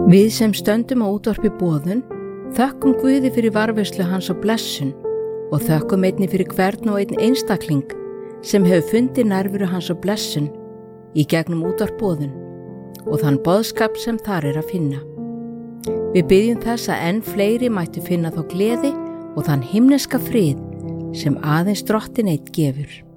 Við sem stöndum á útvarpi boðun þökkum Guði fyrir varðveislu hans og blessun og þökkum einnig fyrir hvern og einn einstakling sem hefur fundið nærveru hans og blessun í gegnum útvarp boðun og þann boðskap sem þar að finna. Við biðjum þess að enn fleiri mættu finna þá gleði og þann himneska frið sem aðeins Drottinn einn gefur.